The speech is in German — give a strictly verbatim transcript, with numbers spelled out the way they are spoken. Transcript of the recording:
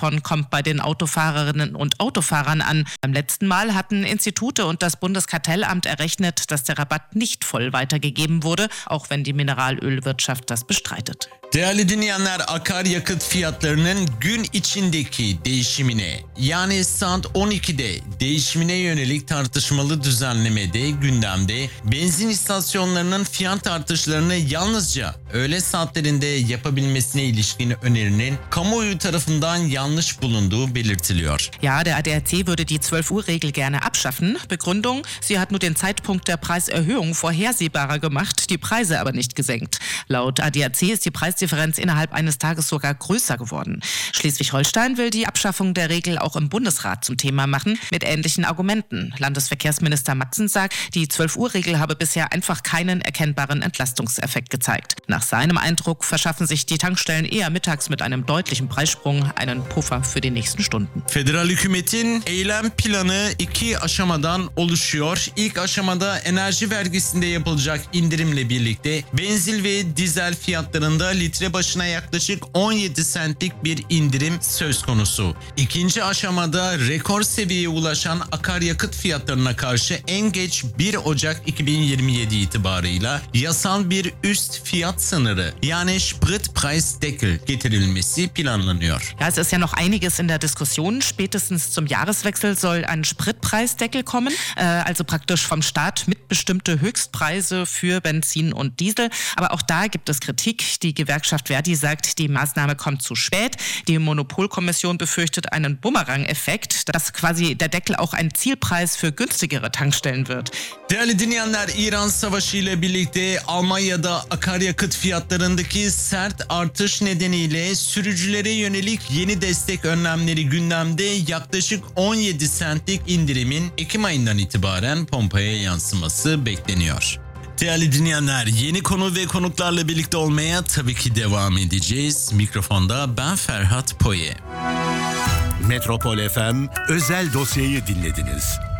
kommt bei den Autofahrerinnen und Autofahrern an. Beim letzten Mal hatten Institute und das Bundeskartellamt errechnet, dass der Rabatt nicht voll weitergegeben wurde, auch wenn die Mineralölwirtschaft das bestreitet. Değerli dinleyenler, akaryakıt fiyatlarının gün içindeki değişimine, yani saat on ikide değişimine yönelik tartışmalı düzenlemede gündemde, benzin istasyonlarının fiyat artışlarını yalnızca öğle saatlerinde yapabilmesine ilişkin önerinin kamuoyu tarafından yanlış bulunduğu belirtiliyor. Ja, der A D A C würde die zwölf Uhr Regel gerne abschaffen. Begründung, sie hat nur den Zeitpunkt der Preiserhöhung vorhersehbarer gemacht, die Preise aber nicht gesenkt. Laut A D A C ist die Preisdifferenz innerhalb eines Tages sogar größer geworden. Schleswig-Holstein will die Abschaffung der Regel auch im Bundesrat zum Thema machen, mit ähnlichen Argumenten. Landesverkehrsminister Matzen sagt, die zwölf Uhr Regel habe bisher einfach keinen erkennbaren Entlastungseffekt gezeigt. Nach seinem Eindruck verschaffen sich die Tankstellen eher mittags mit einem deutlichen Preissprung einen Puffer für die nächsten Stunden. Federal hükümetin eylem planı iki aşamadan oluşuyor. İlk aşamada enerji vergisinde yapılacak indirimle birlikte benzin ve dizel fiyatlarında litre başına yaklaşık on yedi sentlik bir indirim söz konusu. İkinci aşamada rekor seviyeye ulaşan akaryakıt fiyatlarına karşı en geç bir Ocak iki bin yirmi yedi itibarıyla yasal bir üst fiyat sınırı, yani Spritpreisdeckel getirilmesi planlanıyor. Ja, es ist ja noch einiges in der Diskussion. Spätestens zum Jahreswechsel soll ein Spritpreisdeckel kommen, äh, also praktisch vom Staat mitbestimmte Höchstpreise für Benzin und Diesel. Aber auch da gibt es Kritik. Die Gewerkschaft Verdi sagt, die Maßnahme kommt zu spät. Die Monopolkommission befürchtet einen Bumerang-Effekt, dass quasi der Deckel auch ein Zielpreis für günstigere Tankstellen wird. Değerli dinleyenler, İran Savaşı ile birlikte Almanya'da akaryakıt fiyatlarındaki sert artış nedeniyle sürücülere yönelik yeni destek önlemleri gündemde. Yaklaşık on yedi sentlik indirimin Ekim ayından itibaren pompaya yansıması bekleniyor. Değerli dinleyenler, yeni konu ve konuklarla birlikte olmaya tabii ki devam edeceğiz. Mikrofonda ben Ferhat Poye. Metropol F M özel dosyayı dinlediniz.